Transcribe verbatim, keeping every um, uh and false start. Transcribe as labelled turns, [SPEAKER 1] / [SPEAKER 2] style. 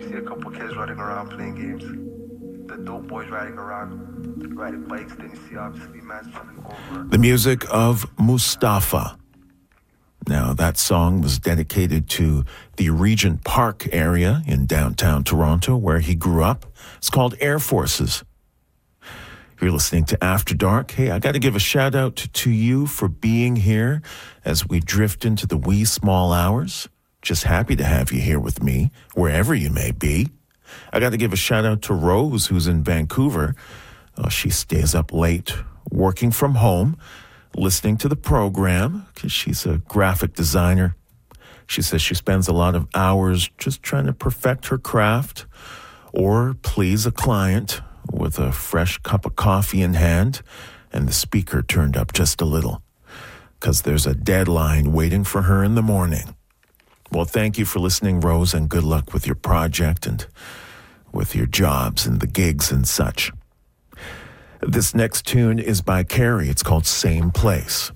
[SPEAKER 1] see a couple kids running around playing games. The dope boys riding around, riding bikes. Then you see obviously man's chilling over.
[SPEAKER 2] The music of Mustafa. Now, that song was dedicated to the Regent Park area in downtown Toronto, where he grew up. It's called Air Forces. You're listening to After Dark. Hey, I got to give a shout out to, to you for being here as we drift into the wee small hours. Just happy to have you here with me, wherever you may be. I got to give a shout out to Rose, who's in Vancouver. Oh, she stays up late, working from home, listening to the program, because she's a graphic designer. She says she spends a lot of hours just trying to perfect her craft or please a client with a fresh cup of coffee in hand and the speaker turned up just a little, because there's a deadline waiting for her in the morning. Well, thank you for listening, Rose, and good luck with your project and with your jobs and the gigs and such. This next tune is by Carrie. It's called Same Place.